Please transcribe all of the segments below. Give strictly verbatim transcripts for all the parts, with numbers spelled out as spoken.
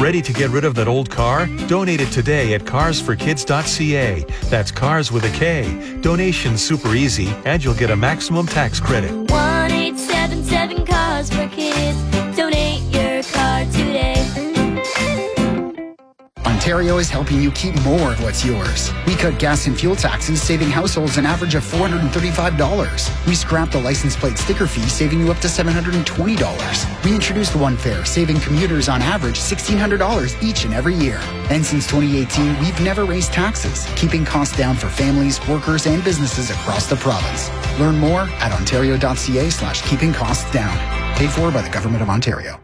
Ready to get rid of that old car? Donate it today at cars for kids dot c a. That's cars with a K. Donation's super easy, and you'll get a maximum tax credit. one eight seven seven Cars for Kids. Donate your car today. Ontario is helping you keep more of what's yours. We cut gas and fuel taxes, saving households an average of four hundred thirty-five dollars. We scrapped the license plate sticker fee, saving you up to seven hundred twenty dollars. We introduced One Fare, saving commuters on average one thousand six hundred dollars each and every year. And since twenty eighteen, we've never raised taxes, keeping costs down for families, workers, and businesses across the province. Learn more at ontario dot c a slash keeping costs down. Paid for by the Government of Ontario.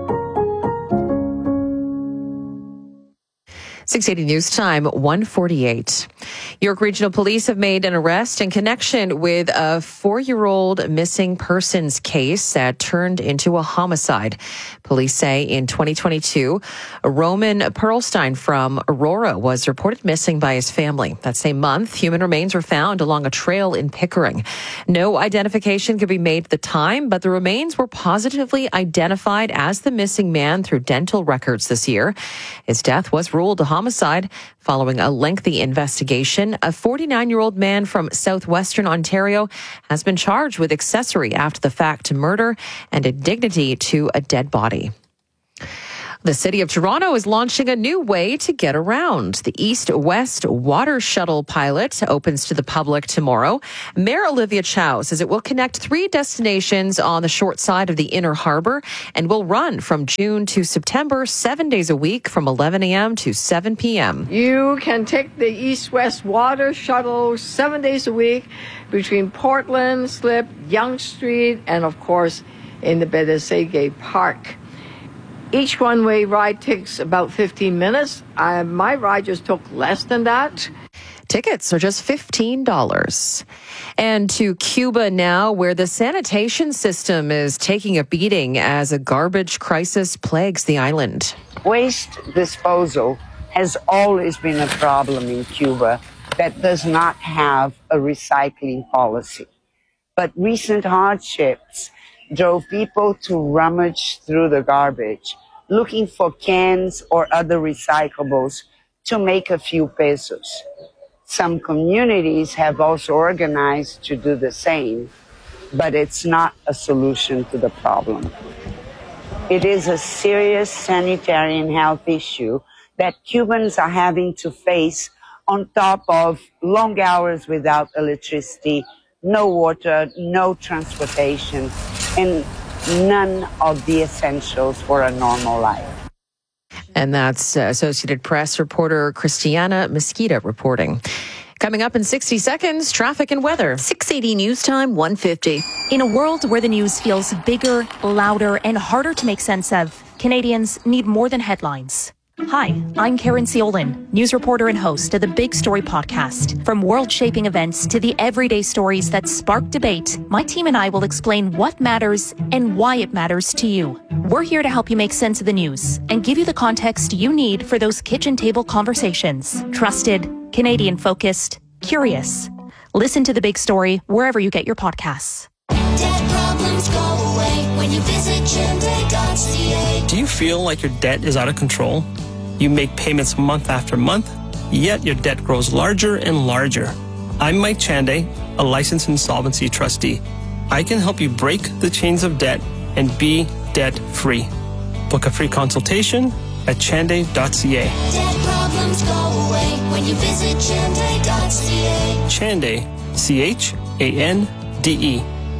six eighty News Time, one forty-eight. York Regional Police have made an arrest in connection with a four-year-old missing persons case that turned into a homicide. Police say in twenty twenty-two, Roman Perlstein from Aurora was reported missing by his family. That same month, human remains were found along a trail in Pickering. No identification could be made at the time, but the remains were positively identified as the missing man through dental records this year. His death was ruled a homicide following a lengthy investigation. A forty-nine-year-old man from southwestern Ontario has been charged with accessory after the fact to murder and indignity to a dead body. The City of Toronto is launching a new way to get around. The East-West Water Shuttle pilot opens to the public tomorrow. Mayor Olivia Chow says it will connect three destinations on the short side of the Inner Harbour and will run from June to September, seven days a week from eleven a.m. to seven p.m. You can take the East-West Water Shuttle seven days a week between Portland, Slip, Yonge Street, and of course in the Bettisegay Park. Each one-way ride takes about fifteen minutes. Uh, my ride just took less than that. Tickets are just fifteen dollars. And to Cuba now, where the sanitation system is taking a beating as a garbage crisis plagues the island. Waste disposal has always been a problem in Cuba that does not have a recycling policy. But recent hardships drove people to rummage through the garbage, looking for cans or other recyclables to make a few pesos. Some communities have also organized to do the same, but it's not a solution to the problem. It is a serious sanitary and health issue that Cubans are having to face on top of long hours without electricity, no water, no transportation, and none of the essentials for a normal life. And that's uh, Associated Press reporter Christiana Mesquita reporting. Coming up in sixty seconds, traffic and weather. six eighty News Time, one fifty. In a world where the news feels bigger, louder, and harder to make sense of, Canadians need more than headlines. Hi, I'm Karen Ciolin, news reporter and host of the Big Story podcast. From world-shaping events to the everyday stories that spark debate, my team and I will explain what matters and why it matters to you. We're here to help you make sense of the news and give you the context you need for those kitchen table conversations. Trusted, Canadian-focused, curious. Listen to The Big Story wherever you get your podcasts. Debt problems go away when you visit chande dot c a. Do you feel like your debt is out of control? You make payments month after month, yet your debt grows larger and larger. I'm Mike Chande, a licensed insolvency trustee. I can help you break the chains of debt and be debt-free. Book a free consultation at chande dot c a. Debt problems go away when you visit chande dot c a. Chande, C H A N D E.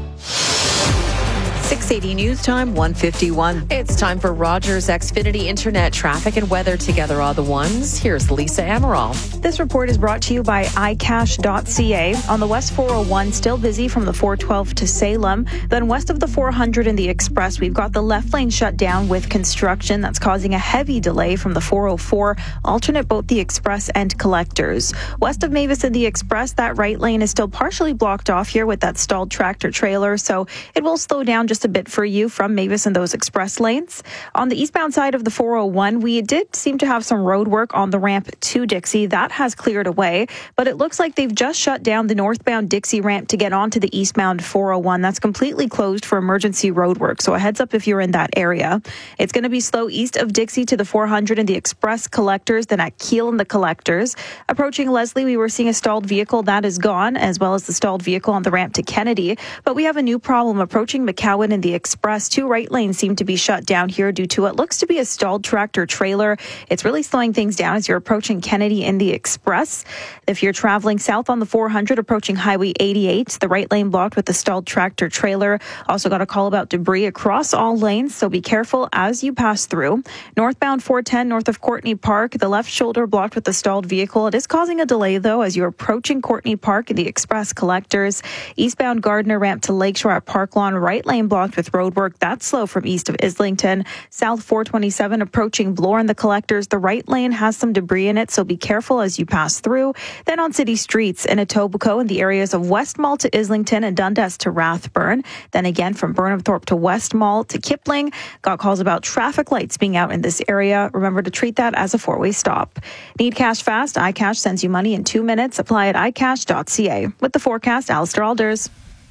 six eighty News Time, one fifty-one. It's time for Rogers Xfinity Internet traffic and weather together all the ones. Here's Lisa Amaral. This report is brought to you by i cash dot c a. On the West four oh one, still busy from the four twelve to Salem. Then west of the four hundred in the Express, we've got the left lane shut down with construction. That's causing a heavy delay from the four oh four. Alternate both the Express and Collectors. West of Mavis in the Express, that right lane is still partially blocked off here with that stalled tractor trailer, so it will slow down just a bit for you from Mavis and those express lanes. On the eastbound side of the four oh one, we did seem to have some road work on the ramp to Dixie. That has cleared away, but it looks like they've just shut down the northbound Dixie ramp to get onto the eastbound four oh one. That's completely closed for emergency road work, so a heads up if you're in that area. It's going to be slow east of Dixie to the four hundred and the express collectors, then at Kiel and the collectors. Approaching Leslie, we were seeing a stalled vehicle. That is gone, as well as the stalled vehicle on the ramp to Kennedy. But we have a new problem approaching McCowan and the express. Two right lanes seem to be shut down here due to what looks to be a stalled tractor trailer. It's really slowing things down as you're approaching Kennedy in the express. If you're traveling south on the four hundred, approaching Highway eighty-eight, the right lane blocked with the stalled tractor trailer. Also got a call about debris across all lanes, so be careful as you pass through. Northbound four ten north of Courtney Park, the left shoulder blocked with the stalled vehicle. It is causing a delay, though, as you're approaching Courtney Park and the express collectors. Eastbound Gardner ramp to Lakeshore at Park Lawn, right lane blocked with roadwork. That's slow from east of Islington. South four twenty-seven approaching Bloor and the collectors. The right lane has some debris in it, so be careful as you pass through. Then on city streets in Etobicoke in the areas of West Mall to Islington and Dundas to Rathburn. Then again from Burnham Thorpe to West Mall to Kipling. Got calls about traffic lights being out in this area. Remember to treat that as a four-way stop. Need cash fast? iCash sends you money in two minutes. Apply at i cash dot c a. With the forecast, Alistair Alders.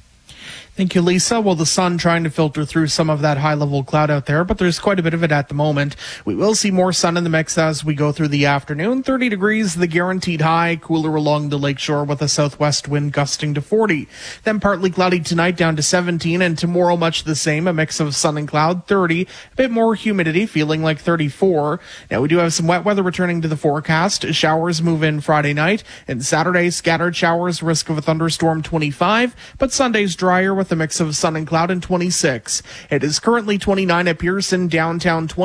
Thank you, Lisa. Well, the sun trying to filter through some of that high-level cloud out there, but there's quite a bit of it at the moment. We will see more sun in the mix as we go through the afternoon. thirty degrees, the guaranteed high, cooler along the lakeshore with a southwest wind gusting to forty. Then partly cloudy tonight down to seventeen, and tomorrow much the same, a mix of sun and cloud, thirty. A bit more humidity, feeling like thirty-four. Now, we do have some wet weather returning to the forecast. Showers move in Friday night, and Saturday, scattered showers, risk of a thunderstorm, twenty-five, but Sunday's drier with a mix of sun and cloud and twenty-six. It is currently twenty-nine at Pearson, downtown twenty.